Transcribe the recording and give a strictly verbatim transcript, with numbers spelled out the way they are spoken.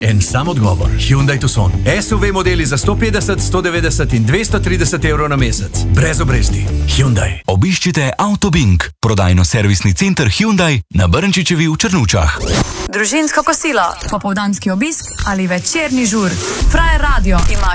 En sam odgovor. Hyundai Tucson. S U V modeli za sto petdeset, sto devetdeset in dvesto trideset evrov na mesec. Brez obresti. Hyundai. Obiščite Autobink, prodajno-servisni center Hyundai na Brnčičevi v Črnučah. Družinsko kosilo, popoldanski obisk ali večerni žur. Frajer Radio ima